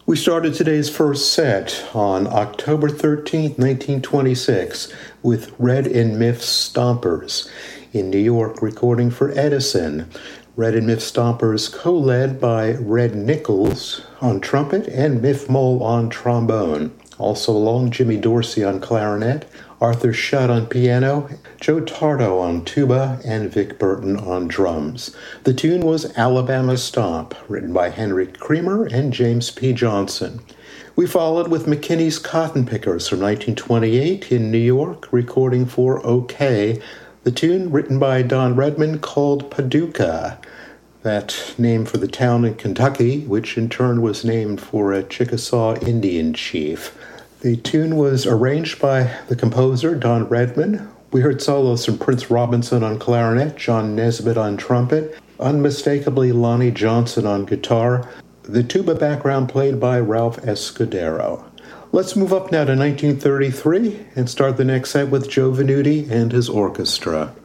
We started today's first set on October 13th, 1926, with Red and Miff Stompers in New York, recording for Edison. Red and Miff Stompers co-led by Red Nichols on trumpet and Miff Mole on trombone. Also along, Jimmy Dorsey on clarinet, Arthur Shutt on piano, Joe Tardo on tuba, and Vic Burton on drums. The tune was Alabama Stomp, written by Henry Creamer and James P. Johnson. We followed with McKinney's Cotton Pickers from 1928 in New York, recording for OK, the tune written by Don Redman called Paducah, that name for the town in Kentucky, which in turn was named for a Chickasaw Indian chief. The tune was arranged by the composer, Don Redman. We heard solos from Prince Robinson on clarinet, John Nesbitt on trumpet, unmistakably Lonnie Johnson on guitar, the tuba background played by Ralph Escudero. Let's move up now to 1933 and start the next set with Joe Venuti and his orchestra.